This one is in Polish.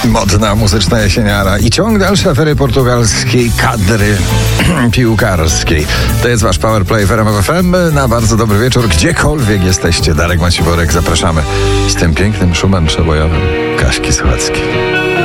Modna muzyczna jesieniara i ciąg dalszy afery portugalskiej kadry piłkarskiej. To jest wasz Powerplay w RMF FM. Na bardzo dobry wieczór, gdziekolwiek jesteście. Darek Maciworek, zapraszamy z tym pięknym szumem przebojowym Kaśki Słuchackiej.